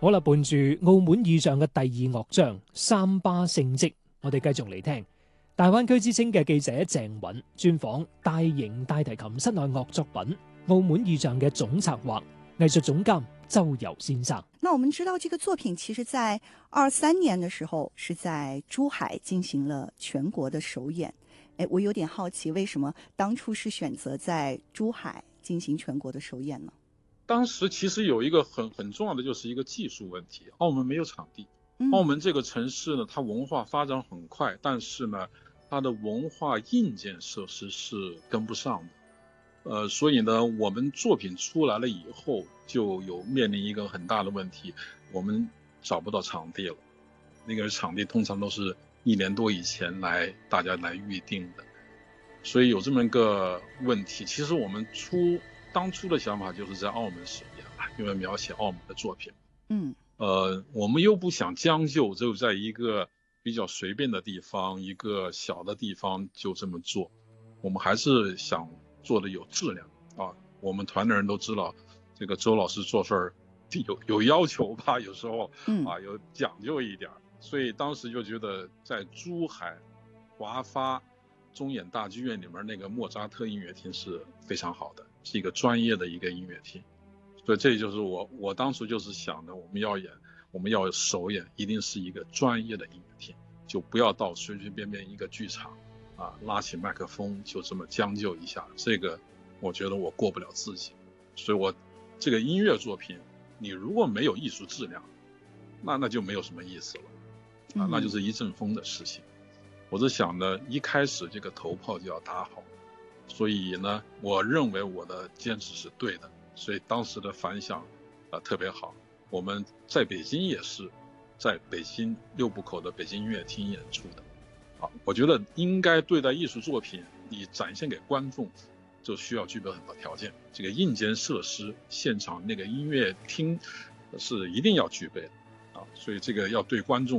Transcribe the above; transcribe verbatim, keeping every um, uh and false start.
好啦，伴住澳門意象嘅第二樂章三巴聖蹟，我哋繼續嚟聽大灣區之聲嘅記者鄭允專訪大型大提琴室內樂作品澳門意象嘅總策劃藝術總監周游先生。 那我們知道這個作品其實在二三年的時候是在珠海進行了全國的首演。誒，我有點好奇，為什麼當初是選擇在珠海進行全國的首演呢？ 當時其實有一個很很重要的就是一個技術問題，澳門沒有場地。澳門這個城市呢，它文化發展很快，但是呢，它的文化硬件設施是跟不上的。呃，所以呢，我們作品出來了以後，就有面臨一個很大的問題，我們找不到場地了。那個場地通常都是一年多以前來大家來預定的，所以有這麼一個問題。其實我們出當初的想法就是在澳門首演，因為描寫澳門的作品。 嗯， 呃，我們又不想將就，就在一個比較隨便的地方，一個小的地方就這麼做。我們還是想做的有質量啊。我們團的人都知道，這個周老師做事兒有有要求吧，有時候啊有講究一點，所以當時就覺得在珠海華發中演大劇院裡面那個莫扎特音樂廳是非常好的，是一個專業的一個音樂廳。所以這就是我我當時就是想的，我們要演，我們要首演，一定是一個專業的音樂廳，就不要到隨隨便便一個劇場啊，拉起麥克風就這麼將就一下，這個我覺得我過不了自己。所以我這個音樂作品，你如果沒有藝術質量，那那就沒有什麼意思了啊，那就是一陣風的事情。我是想呢，一開始這個頭炮就要打好，所以呢，我認為我的堅持是對的。所以當時的反響啊、呃、特別好。我們在北京也是在北京六部口的北京音樂廳演出的。啊，我覺得應該對待藝術作品，你展現給觀眾就需要具備很多條件。這個硬件設施，現場那個音樂廳是一定要具備的啊，所以這個要對觀眾